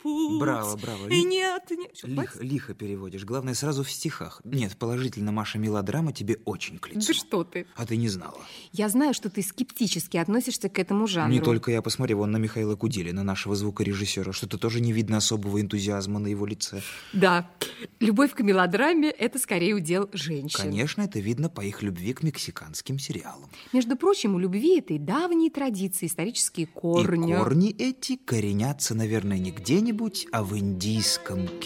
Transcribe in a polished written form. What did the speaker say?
путь. Браво, браво. Нет, нет. Лихо переводишь. Главное, сразу в стихах. Нет, положительно, Маша, мелодрама тебе очень к лицу. Да что ты. А ты не знала. Я знаю, что ты скептически относишься к этому жанру. Не только я. Посмотри вон на Михаила Куделина, нашего звукорежиссера. Что-то тоже не видно особого энтузиазма на его лице. Да. Любовь к мелодраме – это скорее удел женщин. Конечно, это видно по их любви к мексиканским сериалам. Между прочим, у любви этой давние традиции, исторические корни. И корни эти коренятся, наверное, не где-нибудь, а в индийском